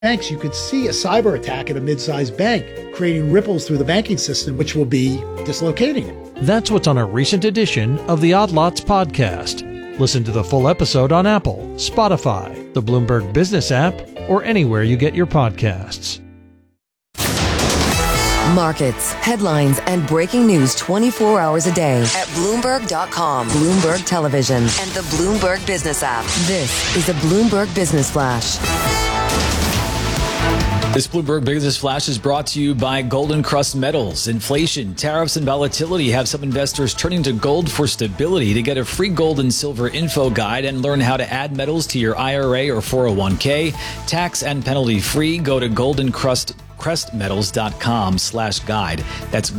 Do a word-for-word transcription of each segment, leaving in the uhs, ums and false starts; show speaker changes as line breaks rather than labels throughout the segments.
banks, you could see a cyber attack at a mid-sized bank, creating ripples through the banking system, which will be dislocating it.
That's what's on a recent edition of the Odd Lots podcast. Listen to the full episode on Apple, Spotify, the Bloomberg Business app, or anywhere you get your podcasts.
Markets, headlines, and breaking news twenty-four hours a day at Bloomberg dot com, Bloomberg Television, and the Bloomberg Business app. This is a Bloomberg Business Flash.
This Bloomberg Business Flash is brought to you by Golden Crust Metals. Inflation, tariffs, and volatility have some investors turning to gold for stability. To get a free gold and silver info guide and learn how to add metals to your I R A or four oh one k, tax and penalty free, go to Golden Crust crestmetals.com slash guide. That's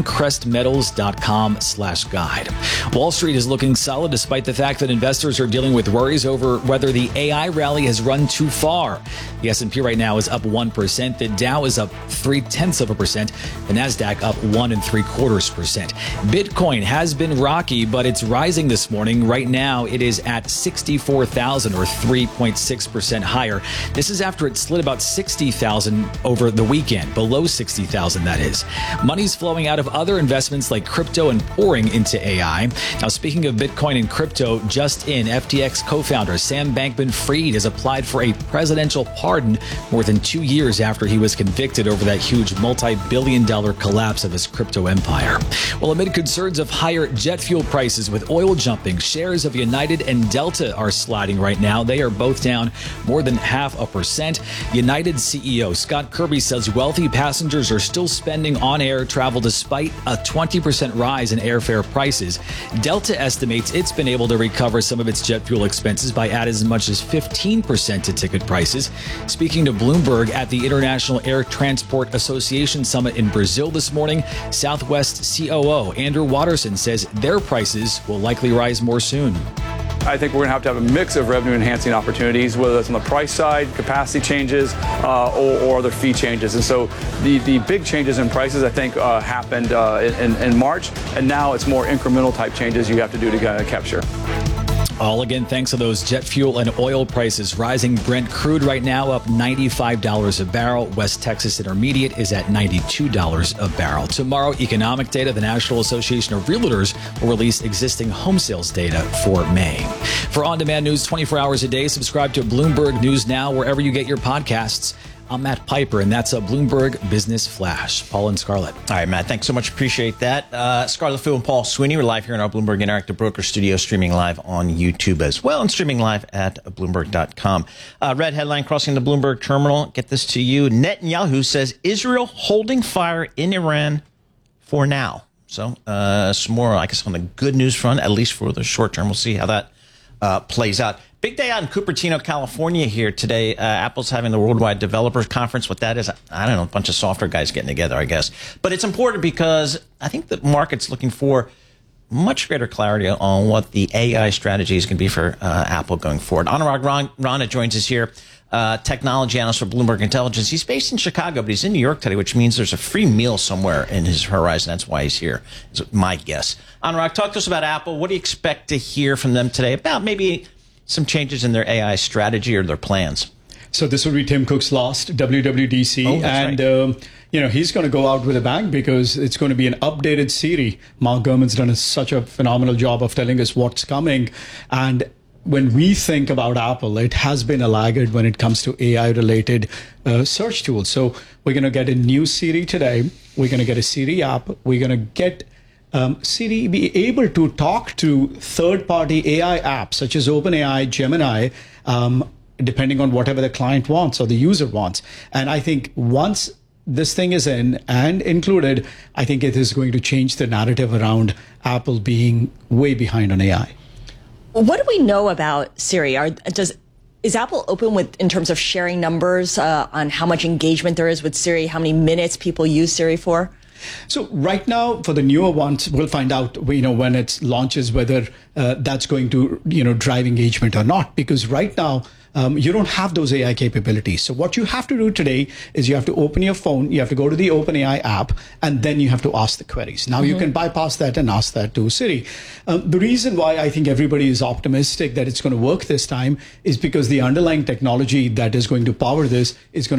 goldencrestmetals.com slash guide. Wall Street is looking solid despite the fact that investors are dealing with worries over whether the A I rally has run too far. The S and P right now is up one percent. The Dow is up three tenths of a percent. The NASDAQ up one and three quarters percent. Bitcoin has been rocky, but it's rising this morning. Right now, it is at sixty-four thousand or three point six percent higher. This is after it slid about sixty thousand over the weekend, below sixty thousand, that is. Money's flowing out of other investments like crypto and pouring into A I. Now, speaking of Bitcoin and crypto, just in, F T X co-founder Sam Bankman-Fried has applied for a presidential pardon more than two years after he was convicted over that huge multi-billion dollar collapse of his crypto empire. Well, amid concerns of higher jet fuel prices with oil jumping, shares of United and Delta are sliding right now. They are both down more than half a percent. United C E O Scott Kirby says wealthy passengers are still spending on air travel despite a twenty percent rise in airfare prices. Delta estimates it's been able to recover some of its jet fuel expenses by adding as much as fifteen percent to ticket prices. Speaking to Bloomberg at the International Air Transport Association Summit in Brazil this morning, Southwest C O O Andrew Watterson says their prices will likely rise more soon.
I think we're going to have to have a mix of revenue-enhancing opportunities, whether that's on the price side, capacity changes, uh, or, or other fee changes. And so the, the big changes in prices, I think, uh, happened uh, in, in March, and now it's more incremental type changes you have to do to uh, capture.
All again, thanks to those jet fuel and oil prices rising. Brent crude right now up ninety-five dollars a barrel. West Texas Intermediate is at ninety-two dollars a barrel. Tomorrow, economic data. The National Association of Realtors will release existing home sales data for May. For on-demand news twenty-four hours a day, subscribe to Bloomberg News Now wherever you get your podcasts. I'm Matt Piper, and that's a Bloomberg Business Flash. Paul and Scarlett.
All right, Matt, thanks so much. Appreciate that. Uh, Scarlett Fu and Paul Sweeney, we're live here in our Bloomberg Interactive Broker studio, streaming live on YouTube as well, and streaming live at Bloomberg dot com. Uh, red headline crossing the Bloomberg terminal. Get this to you. Netanyahu says Israel holding fire in Iran for now. So uh, some more, I guess, on the good news front, at least for the short term. We'll see how that uh, plays out. Big day out in Cupertino, California here today. Uh, Apple's having the Worldwide Developers Conference. What that is, I don't know, a bunch of software guys getting together, I guess. But it's important because I think the market's looking for much greater clarity on what the A I strategy is going to be for uh, Apple going forward. Anurag Ran- Rana joins us here, uh, technology analyst for Bloomberg Intelligence. He's based in Chicago, but he's in New York today, which means there's a free meal somewhere in his horizon. That's why he's here, is my guess. Anurag, talk to us about Apple. What do you expect to hear from them today about maybe some changes in their A I strategy or their plans?
So this will be Tim Cook's last W W D C,
oh,
and
right.
um, you know he's going to go out with a bang because it's going to be an updated Siri. Mark Gurman's done a, such a phenomenal job of telling us what's coming, and when we think about Apple, it has been a laggard when it comes to A I-related uh, search tools. So we're going to get a new Siri today. We're going to get a Siri app. We're going to get Um, Siri be able to talk to third-party A I apps such as OpenAI, Gemini, um, depending on whatever the client wants or the user wants. And I think once this thing is in and included, I think it is going to change the narrative around Apple being way behind on A I.
What do we know about Siri? Are, does Is Apple open with in terms of sharing numbers uh, on how much engagement there is with Siri, how many minutes people use Siri for?
So right now, for the newer ones, we'll find out, you know, when it launches, whether uh, that's going to, you know, drive engagement or not. Because right now, um, you don't have those A I capabilities. So what you have to do today is you have to open your phone, you have to go to the OpenAI app, and then you have to ask the queries. Now, mm-hmm. you can bypass that and ask that to Siri. Um, the reason why I think everybody is optimistic that it's going to work this time is because the underlying technology that is going to power this is going to